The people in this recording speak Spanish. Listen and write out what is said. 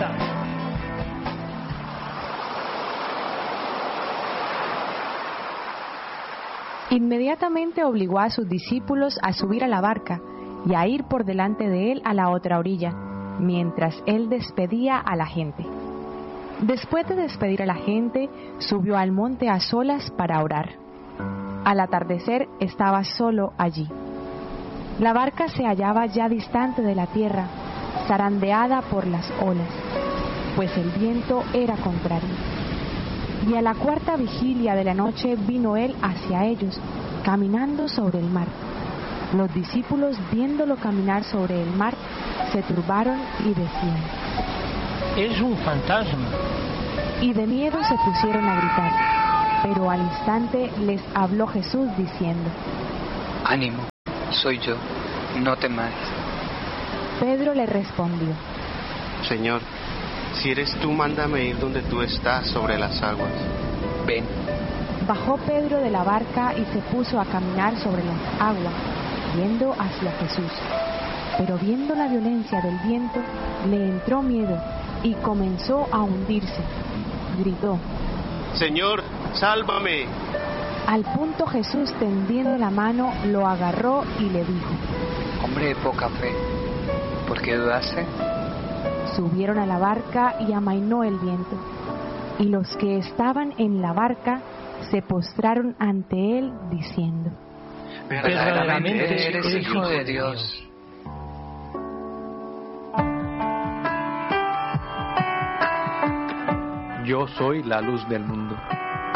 Maranatha. Inmediatamente obligó a sus discípulos a subir a la barca y a ir por delante de él a la otra orilla, mientras él despedía a la gente. Después de despedir a la gente, subió al monte a solas para orar. Al atardecer estaba solo allí. La barca se hallaba ya distante de la tierra, zarandeada por las olas, pues el viento era contrario. Y a la cuarta vigilia de la noche vino él hacia ellos, caminando sobre el mar. Los discípulos, viéndolo caminar sobre el mar, se turbaron y decían: Es un fantasma. Y de miedo se pusieron a gritar. Pero al instante les habló Jesús diciendo: Ánimo, soy yo, no temáis. Pedro le respondió: Señor, si eres tú, mándame ir donde tú estás sobre las aguas. Ven. Bajó Pedro de la barca y se puso a caminar sobre las aguas, yendo hacia Jesús. Pero viendo la violencia del viento, le entró miedo y comenzó a hundirse. Gritó: Señor, sálvame. Al punto Jesús, tendiendo la mano, lo agarró y le dijo: Hombre de poca fe, ¿por qué dudaste? Subieron a la barca y amainó el viento. Y los que estaban en la barca se postraron ante él diciendo: Verdaderamente eres Hijo de Dios. Yo soy la luz del mundo.